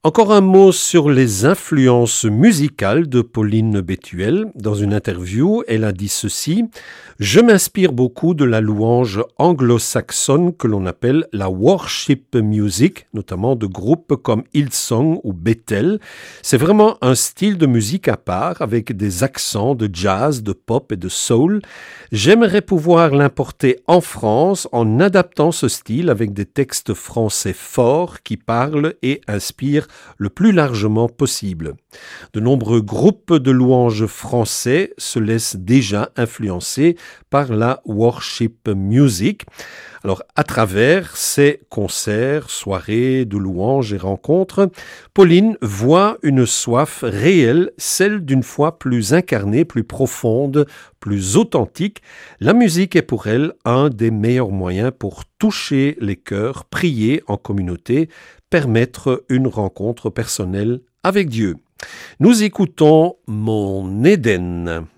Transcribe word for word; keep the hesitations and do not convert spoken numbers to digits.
Encore un mot sur les influences musicales de Pauline Bétuel. Dans une interview, elle a dit ceci: « Je m'inspire beaucoup de la louange anglo-saxonne que l'on appelle la worship music, notamment de groupes comme Hillsong ou Bethel. C'est vraiment un style de musique à part, avec des accents de jazz, de pop et de soul. J'aimerais pouvoir l'importer en France en adaptant ce style avec des textes français forts qui parlent et inspirent le plus largement possible. De nombreux groupes de louanges français se laissent déjà influencer par la worship music. Alors, à travers ces concerts, soirées de louanges et rencontres, Pauline voit une soif réelle, celle d'une foi plus incarnée, plus profonde, plus authentique. La musique est pour elle un des meilleurs moyens pour toucher les cœurs, prier en communauté, permettre une rencontre personnelle avec Dieu. Nous écoutons Mon Éden.